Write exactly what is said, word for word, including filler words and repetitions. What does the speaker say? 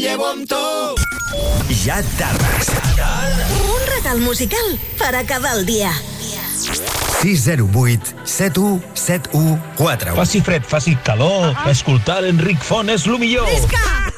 llevo amb tu. Ja tardes. Un regal musical per acabar el dia. sis zero vuit set u set u quatre. Faci fred, faci calor, escoltar Enric Font és el millor. Visca!